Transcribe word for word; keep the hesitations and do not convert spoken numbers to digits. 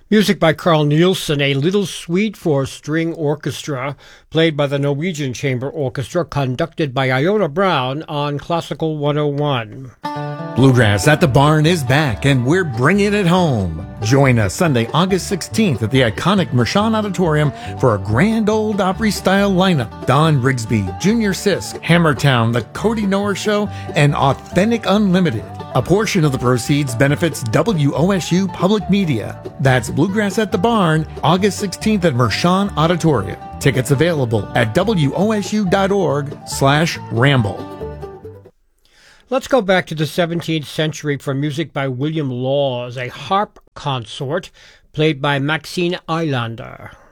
Music by Carl Nielsen, A Little Suite for String Orchestra, played by the Norwegian Chamber Orchestra, conducted by Iona Brown on Classical one oh one. Bluegrass at the Barn is back, and we're bringing it home. Join us Sunday, August sixteenth at the iconic Mershon Auditorium for a grand old Opry-style lineup. Don Rigsby, Junior Sisk, Hammertown, The Cody Noer Show, and Authentic Unlimited. A portion of the proceeds benefits W O S U Public Media. That's Bluegrass at the Barn, August sixteenth at Mershon Auditorium. Tickets available at W O S U dot org slash ramble. Let's go back to the seventeenth century for music by William Laws, a harp consort played by Maxine Eilander.